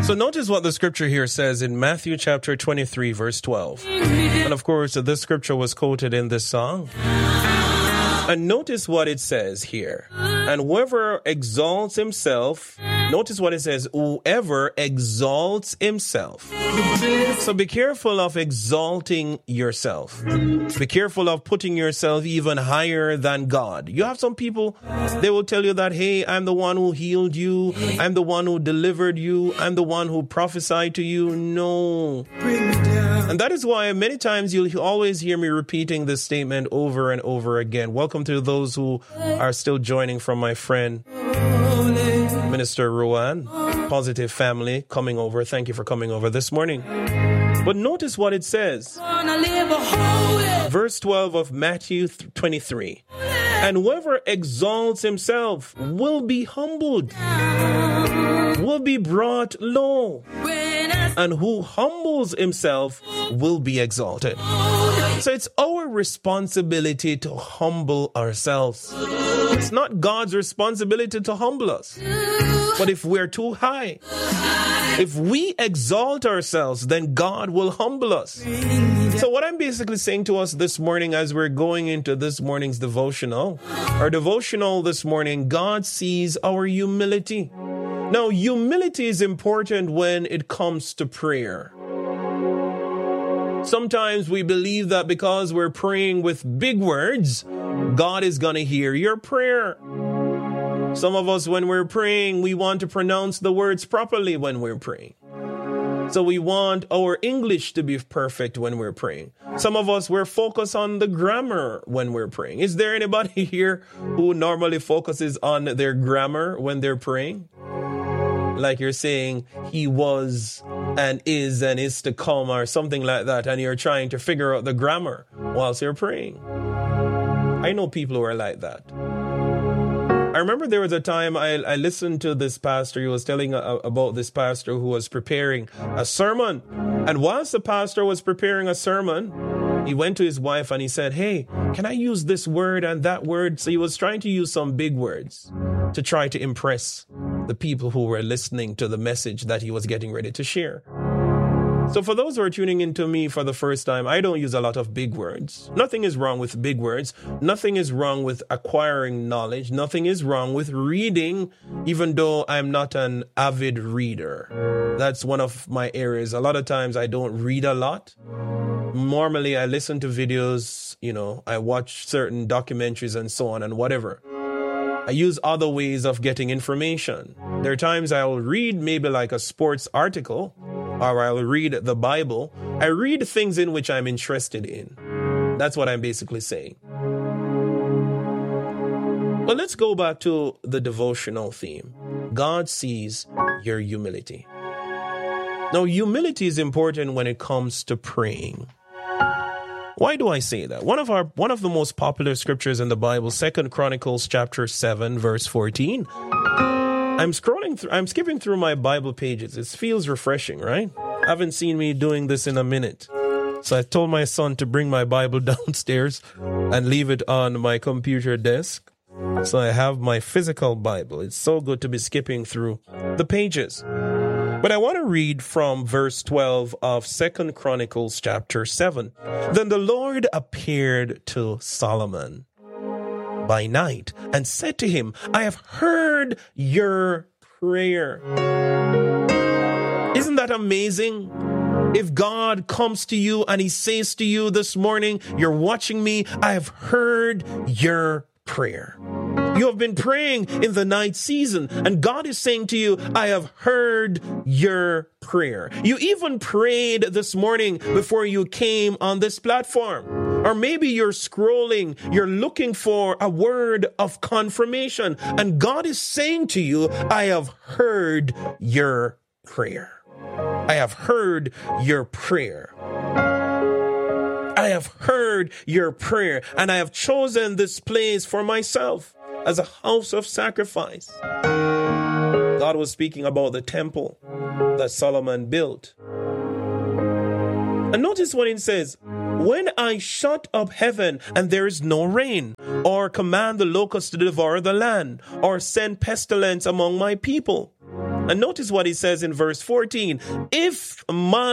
So notice what the scripture here says in Matthew chapter 23, verse 12. And of course, this scripture was quoted in this song. And notice what it says here. And whoever exalts himself, notice what it says, whoever exalts himself. So be careful of exalting yourself. Be careful of putting yourself even higher than God. You have some people, they will tell you that, hey, I'm the one who healed you. I'm the one who delivered you. I'm the one who prophesied to you. No. And that is why many times you'll always hear me repeating this statement over and over again. Welcome to those who are still joining from my friend, Minister Rowan, Positive Family, coming over. Thank you for coming over this morning. But notice what it says. Verse 12 of Matthew 23. And whoever exalts himself will be humbled, will be brought low. And who humbles himself will be exalted. So it's our responsibility to humble ourselves. It's not God's responsibility to humble us. But if we're too high, if we exalt ourselves, then God will humble us. So what I'm basically saying to us this morning as we're going into this morning's devotional, our devotional this morning, God sees our humility. Now, humility is important when it comes to prayer. Sometimes we believe that because we're praying with big words, God is going to hear your prayer. Some of us, when we're praying, we want to pronounce the words properly when we're praying. So we want our English to be perfect when we're praying. Some of us, we're focused on the grammar when we're praying. Is there anybody here who normally focuses on their grammar when they're praying? Like you're saying, he was and is to come or something like that, and you're trying to figure out the grammar whilst you're praying. I know people who are like that. I remember there was a time I listened to this pastor. He was telling about this pastor who was preparing a sermon. And whilst the pastor was preparing a sermon, he went to his wife and he said, hey, can I use this word and that word? So he was trying to use some big words to try to impress the people who were listening to the message that he was getting ready to share. So for those who are tuning into me for the first time, I don't use a lot of big words. Nothing is wrong with big words. Nothing is wrong with acquiring knowledge. Nothing is wrong with reading, even though I'm not an avid reader. That's one of my areas. A lot of times I don't read a lot. Normally I listen to videos, I watch certain documentaries and so on and whatever. I use other ways of getting information. There are times I'll read maybe like a sports article, or I'll read the Bible. I read things in which I'm interested in. That's what I'm basically saying. Well, let's go back to the devotional theme. God sees your humility. Now, humility is important when it comes to praying. Why do I say that? One of the most popular scriptures in the Bible, 2 Chronicles chapter 7, verse 14. I'm skipping through my Bible pages. It feels refreshing, right? Haven't seen me doing this in a minute. So I told my son to bring my Bible downstairs and leave it on my computer desk. So I have my physical Bible. It's so good to be skipping through the pages. But I want to read from verse 12 of 2 Chronicles chapter 7. Then the Lord appeared to Solomon by night and said to him, I have heard your prayer. Isn't that amazing? If God comes to you and he says to you this morning, you're watching me, I have heard your prayer. You have been praying in the night season, and God is saying to you, I have heard your prayer. You even prayed this morning before you came on this platform. Or maybe you're scrolling, you're looking for a word of confirmation, and God is saying to you, I have heard your prayer. I have heard your prayer. I have heard your prayer, and I have chosen this place for myself as a house of sacrifice. God was speaking about the temple that Solomon built. And notice what it says, when I shut up heaven and there is no rain, or command the locusts to devour the land, or send pestilence among my people, And notice what he says in verse 14. If my